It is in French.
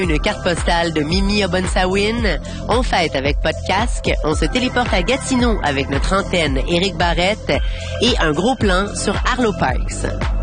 Une carte postale de Mimi à Bonsawin. On fête avec pas de casque. On se téléporte à Gatineau avec notre antenne Éric Barrette et un gros plan sur Arlo Parks.